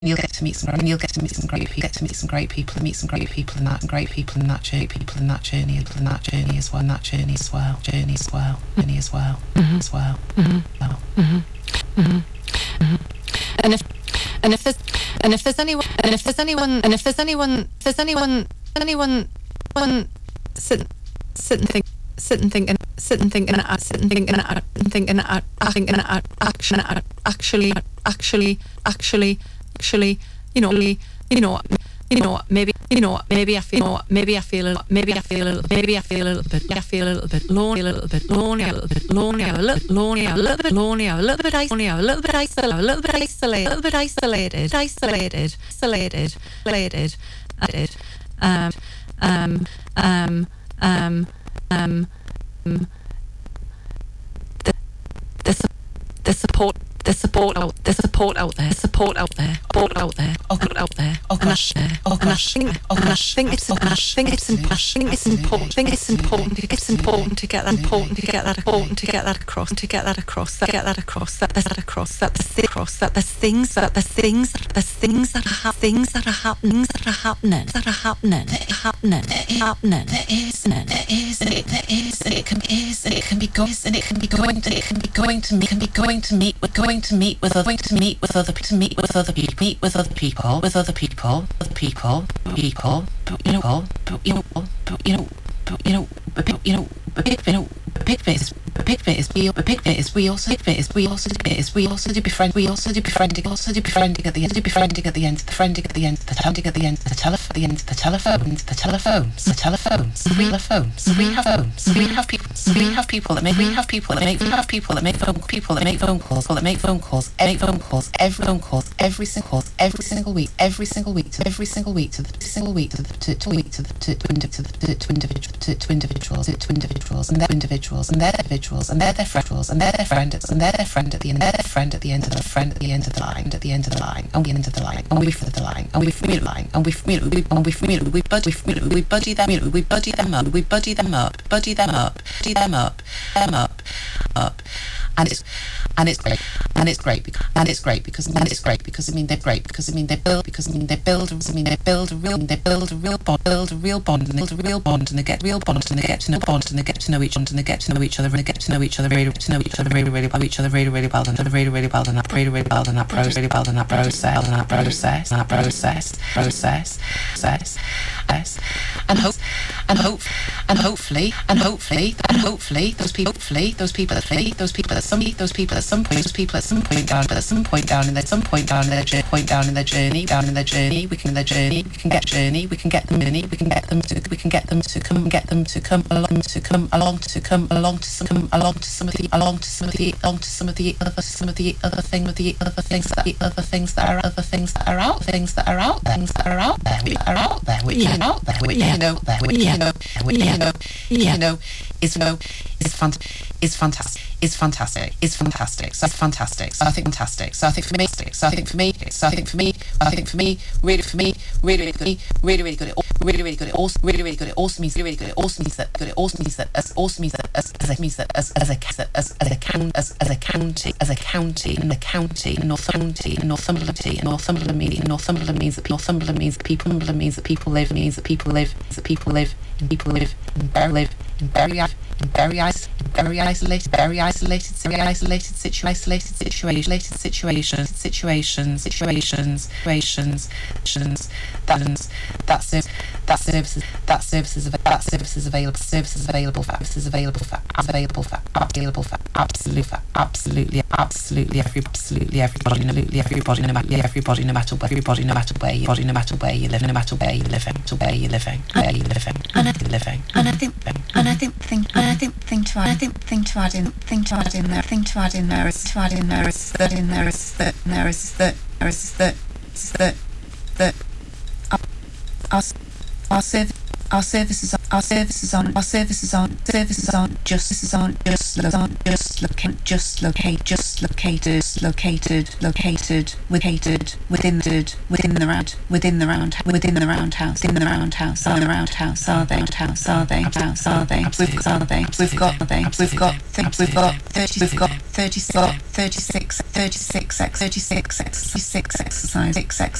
you'll get to meet some great people, get to meet some great people, and meet some great people in that, and great people in that journey, as well, And if there's anyone thinking actually, maybe I feel a little bit lonely, a little bit the support out there. Oh gosh. And I think it's important to get that across. That the things that are happening. It can be going to meet with other people. The big bit is we also do befriending at the end of the telephones. We have people that make phone calls every single week to individuals and their friend at the end of the line, and we buddy them up. And it's great because I mean they build a real bond and they get to know each other really well and that process and hopefully those people at some point down in their journey we can get them to come along to some of the other things that are out there is fantastic. So I think for me, really good. It also means that as a county, Northumberland means that people live in very isolated that services available for absolutely everybody, no matter where you live. And I think to add in there is that our Our services aren't just located within the roundhouse are they we've got 36 exercise